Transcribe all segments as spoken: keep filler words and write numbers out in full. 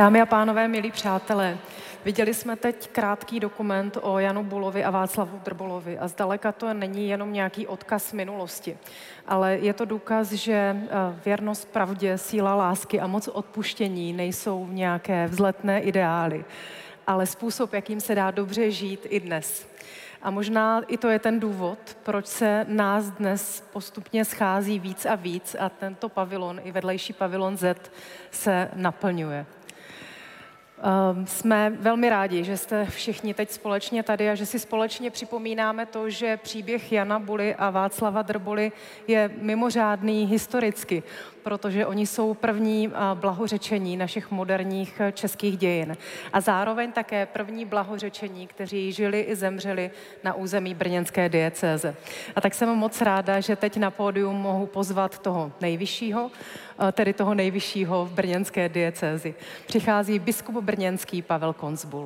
Dámy a pánové, milí přátelé, viděli jsme teď krátký dokument o Janu Bulovi a Václavu Drbolovi a zdaleka to není jenom nějaký odkaz minulosti, ale je to důkaz, že věrnost pravdě, síla lásky a moc odpuštění nejsou nějaké vzletné ideály, ale způsob, jakým se dá dobře žít i dnes. A možná i to je ten důvod, proč se nás dnes postupně schází víc a víc a tento pavilon i vedlejší pavilon Z se naplňuje. Um, jsme velmi rádi, že jste všichni teď společně tady a že si společně připomínáme to, že příběh Jana Buly a Václava Drboly je mimořádný historicky, protože oni jsou první uh, blahořečení našich moderních uh, českých dějin. A zároveň také první blahořečení, kteří žili i zemřeli na území brněnské diecéze. A tak jsem moc ráda, že teď na pódium mohu pozvat toho nejvyššího, uh, tedy toho nejvyššího v brněnské diecézi. Přichází biskup brněnský Pavel Konzbul.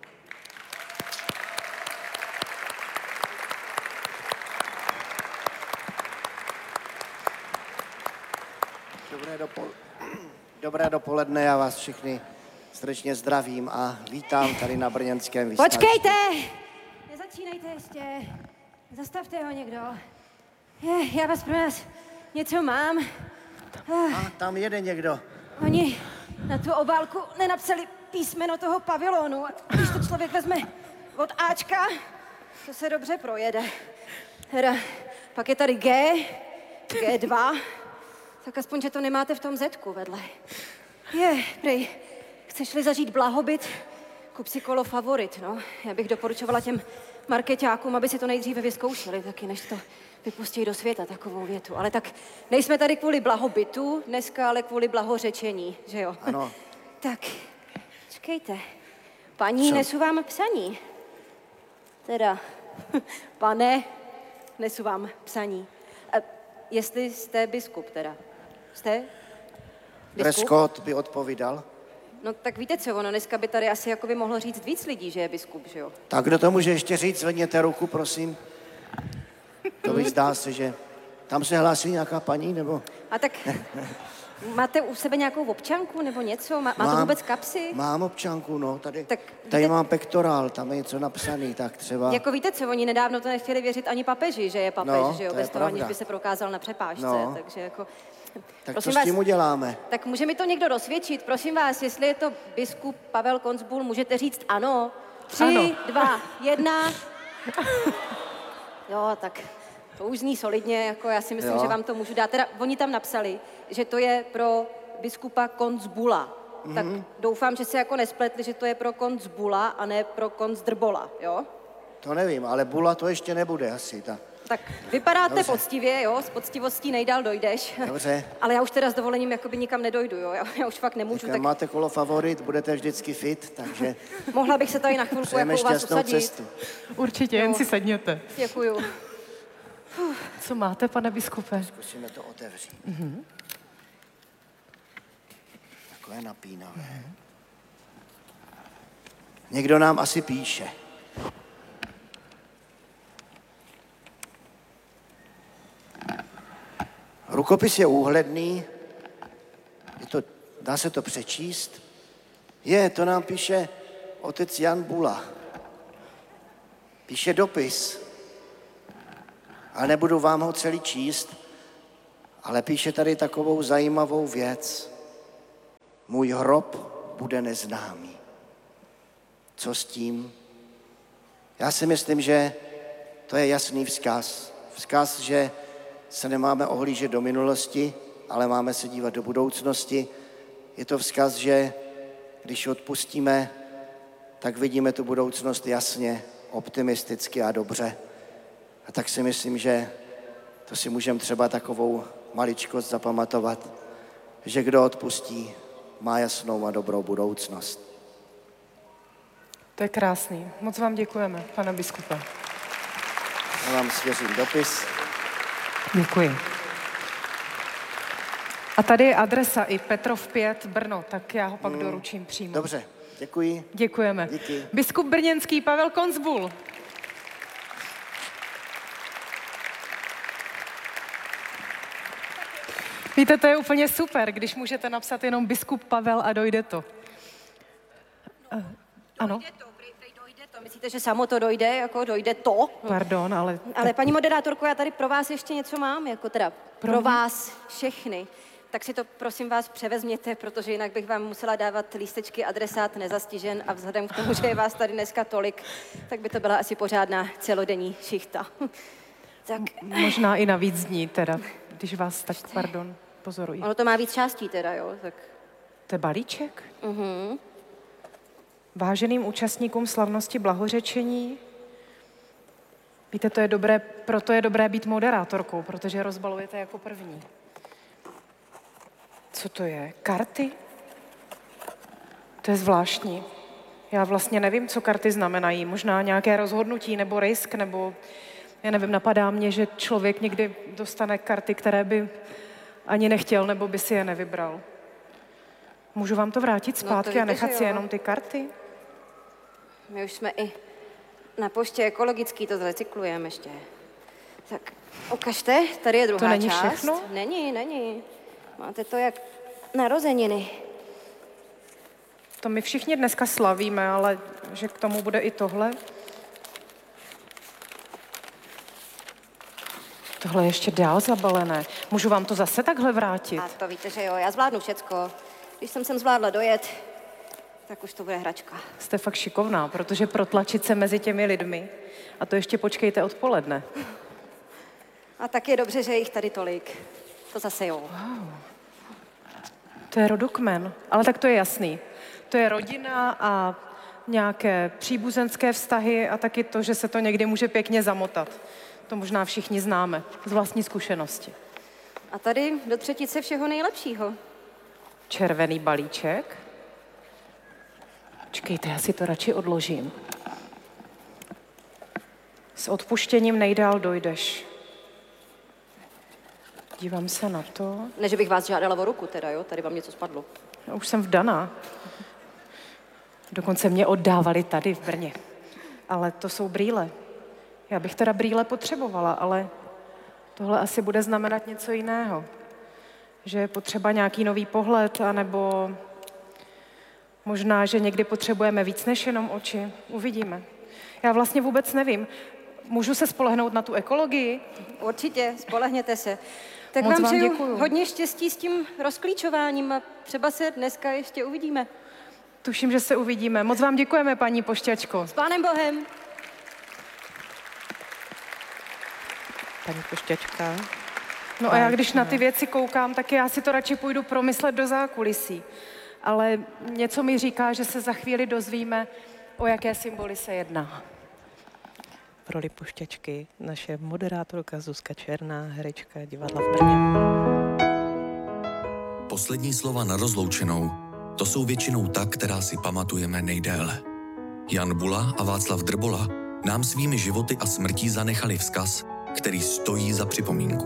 Dobré, dopol... Dobré dopoledne, já vás všechny srdečně zdravím a vítám tady na brněnském výstavu. Počkejte! Nezačínejte ještě. Zastavte ho někdo. Je, já vás pro nás něco mám. A tam jede někdo. Oni na tu obálku nenapsali písmeno toho pavilonu. Když to člověk vezme od Ačka, to se dobře projede. Teda, pak je tady G, G dva, tak aspoň, že to nemáte v tom Zetku vedle. Je, prej, chceš-li zažít blahobyt, kup si kolo Favorit, no. Já bych doporučovala těm markeťákům, aby si to nejdříve vyzkoušeli, taky než to vypustí do světa, takovou větu. Ale tak nejsme tady kvůli blahobytu dneska, ale kvůli blahořečení, že jo? Ano. Tak, čekejte. Paní, Co? nesu vám psaní. Teda, pane, nesu vám psaní. A jestli jste biskup, teda. Jste? Prescott by odpovídal. No tak víte co, ono dneska by tady asi jako by mohlo říct víc lidí, že je biskup, že jo? Tak kdo to může ještě říct? Zvedněte ruku, prosím. To by zdá se, že tam se hlásí nějaká paní, nebo? A tak máte u sebe nějakou občanku nebo něco? Má, máte Mám- vůbec kapsy? Mám občanku, no, tady. Tak Tady víte- mám pektorál, tam je něco napsaný, tak třeba... Jako víte co, oni nedávno to nechtěli věřit ani papeži, že je papež, No, že jo, to je bez toho, aniž pravda. by se prokázal na přepážce, No. takže jako... Tak prosím co s tím vás, uděláme? tak může mi to někdo dosvědčit, prosím vás, jestli je to biskup Pavel Konzbul, můžete říct ano. Tři, Ano. dva, jedna. Jo, tak to už zní solidně, jako já si myslím, Jo. že vám to můžu dát. Teda oni tam napsali, že to je pro biskupa Konzbula. Mm-hmm. Tak doufám, že se jako nespletli, že to je pro Konzbula a ne pro Konzdrbola, jo? To nevím, ale bula to ještě nebude asi, tak. Tak vypadáte Dobře. poctivě, jo, s poctivostí nejdál dojdeš. Dobře. Ale já už teda s dovolením jakoby nikam nedojdu, jo, já, já už fakt nemůžu, Tak tak máte kolo Favorit, budete vždycky fit, takže mohla bych se tady na chvilku přejeme jako u vás šťastnou usadit. cestu. Určitě, jen si sedněte. Děkuju. Co máte, pane biskupe? Zkusíme to otevřít. Mm-hmm. Takové napínavé. Mm-hmm. Někdo nám asi píše. Rukopis je úhledný, je to, dá se to přečíst. Je, to nám píše otec Jan Bula. Píše dopis, ale nebudu vám ho celý číst, ale píše tady takovou zajímavou věc. Můj hrob bude neznámý. Co s tím? Já si myslím, že to je jasný vzkaz. Vzkaz, že se nemáme ohlížet do minulosti, ale máme se dívat do budoucnosti. Je to vzkaz, že když odpustíme, tak vidíme tu budoucnost jasně, optimisticky a dobře. A tak si myslím, že to si můžeme třeba takovou maličkost zapamatovat, že kdo odpustí, má jasnou a dobrou budoucnost. To je krásný. Moc vám děkujeme, pane biskupe. Já vám svěřím dopis. Děkuji. A tady je adresa i Petrov pět Brno, tak já ho pak doručím přímo. Dobře, děkuji. Děkujeme. Díky. Biskup brněnský Pavel Konzbul. Víte, to je úplně super, když můžete napsat jenom biskup Pavel a dojde to. Uh, ano. Dojde to, prej, prej dojde to. Myslíte, že samo to dojde, jako dojde to? Pardon, ale... Ale paní moderátorko, já tady pro vás ještě něco mám, jako teda pro, pro vás všechny. Tak si to prosím vás převezměte, protože jinak bych vám musela dávat lístečky adresát nezastižen a vzhledem k tomu, že je vás tady dneska tolik, tak by to byla asi pořádná celodenní šichta. Tak... Možná i navíc dní teda, když vás tak, pardon, pozoruji. Ono to má víc částí teda, jo, tak... To je balíček? Mhm. Váženým účastníkům slavnosti blahořečení. Víte, to je dobré, proto je dobré být moderátorkou, protože rozbalujete jako první. Co to je? Karty? To je zvláštní. Já vlastně nevím, co karty znamenají. Možná nějaké rozhodnutí nebo risk, nebo já nevím, napadá mě, že člověk někdy dostane karty, které by ani nechtěl, nebo by si je nevybral. Můžu vám to vrátit zpátky no, a nechat si jenom ty karty? My už jsme i na poště ekologický, to zrecyklujeme ještě. Tak ukažte, tady je druhá část. To není část. Všechno? Není, není. Máte to jak narozeniny. To my všichni dneska slavíme, ale že k tomu bude i tohle. Tohle je ještě dál zabalené. Můžu vám to zase takhle vrátit? A to víte, že jo, já zvládnu všecko. Když jsem sem zvládla dojet, tak už to bude hračka. Jste fakt šikovná, protože protlačit se mezi těmi lidmi. A to ještě počkejte odpoledne. A tak je dobře, že je jich tady tolik. To zase jo. Wow. To je rodokmen. Ale tak to je jasný. To je rodina a nějaké příbuzenské vztahy a taky to, že se to někdy může pěkně zamotat. To možná všichni známe z vlastní zkušenosti. A tady do třetice všeho nejlepšího. Červený balíček. Počkejte, já si to radši odložím. S odpuštěním nejdál dojdeš. Dívám se na to. Ne, že bych vás žádala o ruku teda, jo? Tady vám něco spadlo. Já už jsem vdaná. Dokonce mě oddávali tady v Brně. Ale to jsou brýle. Já bych teda brýle potřebovala, ale tohle asi bude znamenat něco jiného. Že je potřeba nějaký nový pohled, anebo možná, že někdy potřebujeme víc než jenom oči. Uvidíme. Já vlastně vůbec nevím. Můžu se spolehnout na tu ekologii? Určitě, spolehněte se. Tak Moc vám vám přeju děkuju. hodně štěstí s tím rozklíčováním a třeba se dneska ještě uvidíme. Tuším, že se uvidíme. Moc vám děkujeme, paní pošťačko. S Pánem Bohem. Paní pošťačka. No a já když na ty věci koukám, tak já si to radši půjdu promyslet do zákulisí. Ale něco mi říká, že se za chvíli dozvíme, o jaké symboly se jedná. V roli pošťačky naše moderátorka Zuzka Černá, herečka divadla v Brně. Poslední slova na rozloučenou, to jsou většinou ta, která si pamatujeme nejdéle. Jan Bula a Václav Drbola nám svými životy a smrtí zanechali vzkaz, který stojí za připomínku.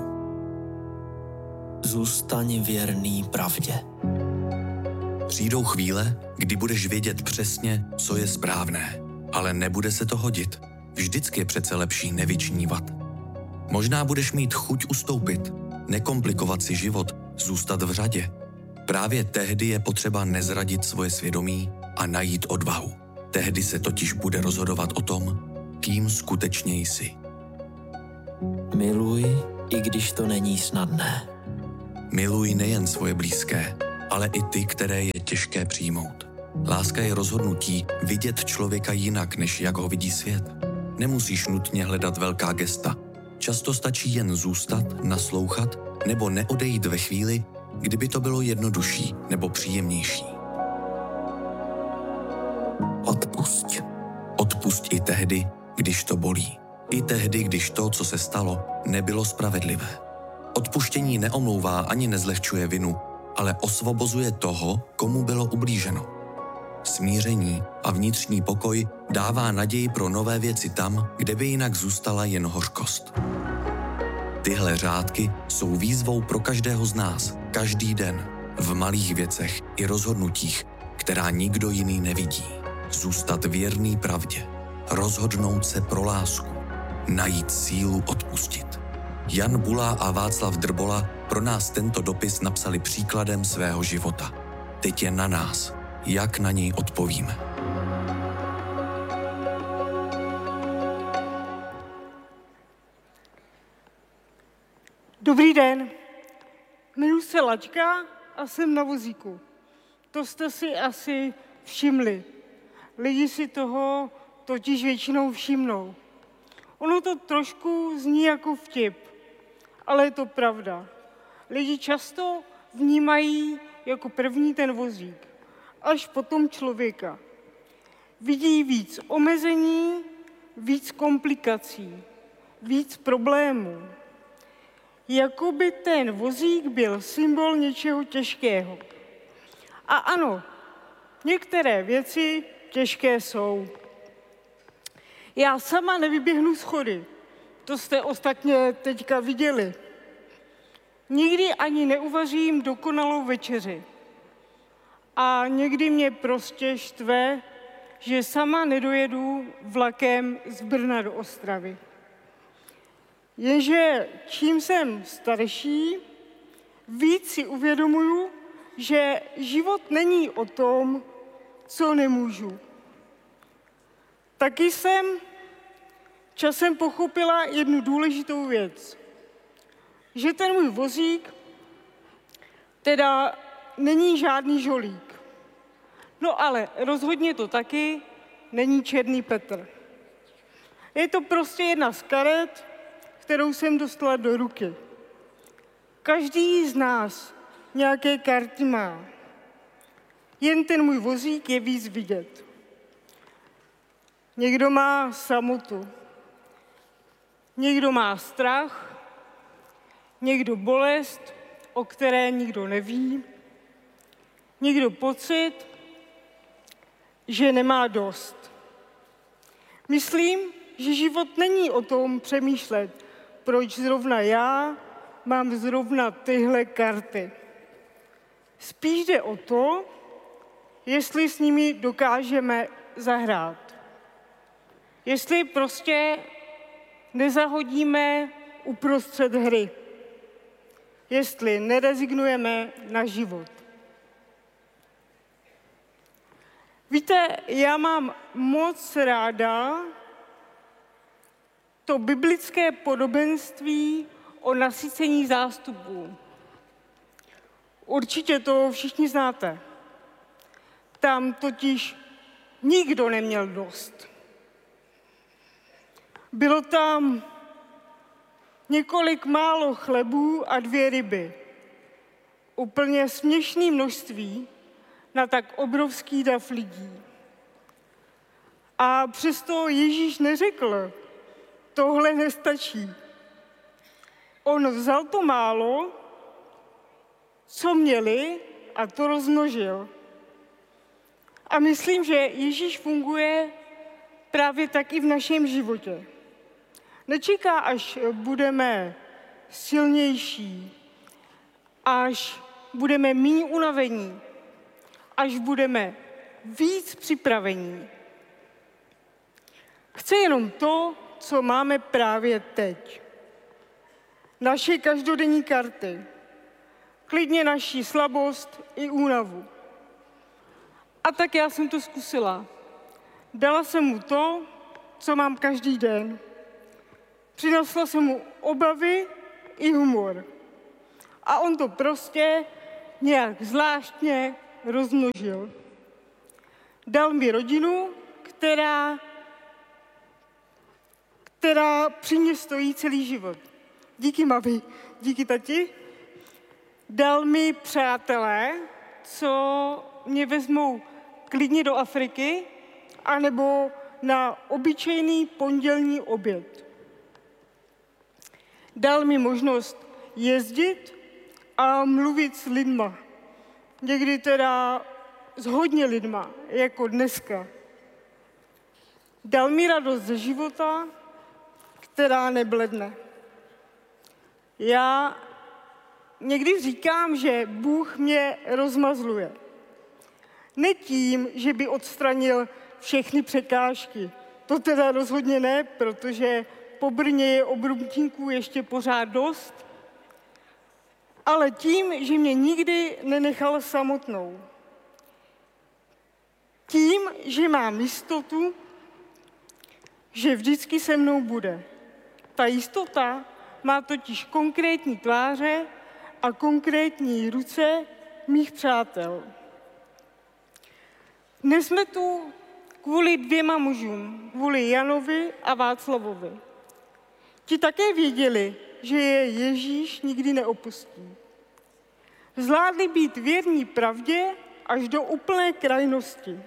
Zůstaň věrný pravdě. Přijdou chvíle, kdy budeš vědět přesně, co je správné, ale nebude se to hodit. Vždycky je přece lepší nevyčnívat. Možná budeš mít chuť ustoupit, nekomplikovat si život, zůstat v řadě. Právě tehdy je potřeba nezradit svoje svědomí a najít odvahu. Tehdy se totiž bude rozhodovat o tom, kým skutečně jsi. Miluj, i když to není snadné. Miluj nejen svoje blízké, ale i ty, které je těžké přijmout. Láska je rozhodnutí vidět člověka jinak, než jak ho vidí svět. Nemusíš nutně hledat velká gesta. Často stačí jen zůstat, naslouchat nebo neodejít ve chvíli, kdyby to bylo jednodušší nebo příjemnější. Odpusť. Odpusť i tehdy, když to bolí. I tehdy, když to, co se stalo, nebylo spravedlivé. Odpuštění neomlouvá ani nezlehčuje vinu, ale osvobozuje toho, komu bylo ublíženo. Smíření a vnitřní pokoj dává naději pro nové věci tam, kde by jinak zůstala jen hořkost. Tyhle řádky jsou výzvou pro každého z nás, každý den, v malých věcech i rozhodnutích, která nikdo jiný nevidí. Zůstat věrný pravdě, rozhodnout se pro lásku, najít sílu odpustit. Jan Bula a Václav Drbola pro nás tento dopis napsali příkladem svého života. Teď je na nás, jak na něj odpovíme. Dobrý den, jmenuji se Laďka a jsem na vozíku. To jste si asi všimli. Lidi si toho totiž většinou všimnou. Ono to trošku zní jako vtip, ale je to pravda. Lidi často vnímají jako první ten vozík, až potom člověka. Vidí víc omezení, víc komplikací, víc problémů. Jakoby ten vozík byl symbol něčeho těžkého. A ano, některé věci těžké jsou. Já sama nevyběhnu schody, to jste ostatně teďka viděli. Nikdy ani neuvařím dokonalou večeři. A někdy mě prostě štve, že sama nedojedu vlakem z Brna do Ostravy. Jenže čím jsem starší, víc si uvědomuju, že život není o tom, co nemůžu. Taky jsem časem pochopila jednu důležitou věc. Že ten můj vozík teda není žádný žolík. No ale rozhodně to taky není Černý Petr. Je to prostě jedna z karet, kterou jsem dostala do ruky. Každý z nás nějaké karty má. Jen ten můj vozík je víc vidět. Někdo má samotu, někdo má strach, někdo bolest, o které nikdo neví, někdo pocit, že nemá dost. Myslím, že život není o tom přemýšlet, proč zrovna já mám zrovna tyhle karty. Spíš jde o to, jestli s nimi dokážeme zahrát. Jestli prostě nezahodíme uprostřed hry. Jestli nerezignujeme na život. Víte, já mám moc ráda to biblické podobenství o nasycení zástupů. Určitě to všichni znáte. Tam totiž nikdo neměl dost. Bylo tam několik málo chlebů a dvě ryby. Úplně směšné množství na tak obrovský dav lidí. A přesto Ježíš neřekl, tohle nestačí. On vzal to málo, co měli, a to rozmnožil. A myslím, že Ježíš funguje právě tak i v našem životě. Nečeká, až budeme silnější, až budeme méně unavení, až budeme víc připravení. Chce jenom to, co máme právě teď. Naše každodenní karty, klidně naši slabost i únavu. A tak já jsem to zkusila. Dala jsem mu to, co mám každý den. Přinesla jsem mu obavy i humor. A on to prostě nějak zvláštně rozmnožil. Dal mi rodinu, která, která při mě stojí celý život. Díky mami, díky tati. Dal mi přátelé, co mě vezmou klidně do Afriky, anebo na obyčejný pondělní oběd. Dal mi možnost jezdit a mluvit s lidma. Někdy teda s hodně lidma, jako dneska. Dal mi radost ze života, která nebledne. Já někdy říkám, že Bůh mě rozmazluje. Ne tím, že by odstranil všechny překážky. To teda rozhodně ne, protože po Brně je obrubníků ještě pořád dost, ale tím, že mě nikdy nenechal samotnou. Tím, že mám jistotu, že vždycky se mnou bude. Ta jistota má totiž konkrétní tváře a konkrétní ruce mých přátel. Dnes jsme tu kvůli dvěma mužům, kvůli Janovi a Václavovi. Ti také věděli, že je Ježíš nikdy neopustí. Zvládli být věrní pravdě až do úplné krajnosti.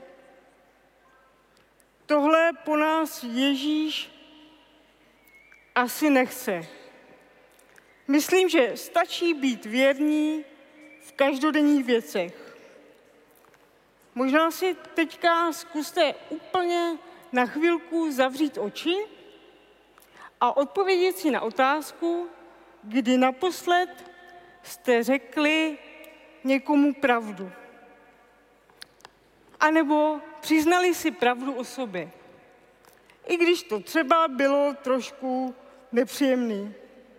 Tohle po nás Ježíš asi nechce. Myslím, že stačí být věrní v každodenních věcech. Možná si teďka zkuste úplně na chvilku zavřít oči a odpovědět si na otázku, kdy naposled jste řekli někomu pravdu. A nebo přiznali si pravdu o sobě. I když to třeba bylo trošku nepříjemný.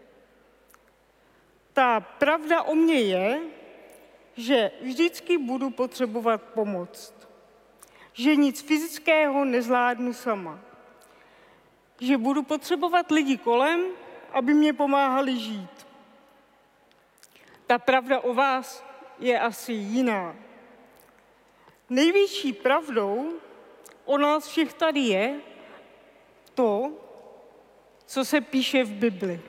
Ta pravda o mně je, že vždycky budu potřebovat pomoc. Že nic fyzického nezvládnu sama. Že budu potřebovat lidi kolem, aby mě pomáhali žít. Ta pravda o vás je asi jiná. Největší pravdou o nás všech tady je to, co se píše v Bibli.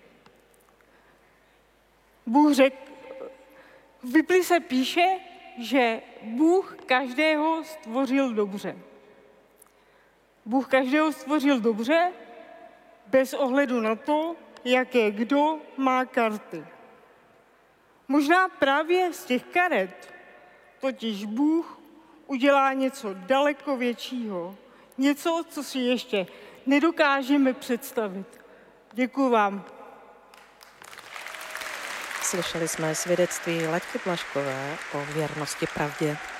Bůh řekl, v Bibli se píše, že Bůh každého stvořil dobře. Bůh každého stvořil dobře, bez ohledu na to, jaké kdo má karty. Možná právě z těch karet totiž Bůh udělá něco daleko většího. Něco, co si ještě nedokážeme představit. Děkuji vám. Slyšeli jsme svědectví Laďky Blažkové o věrnosti pravdě.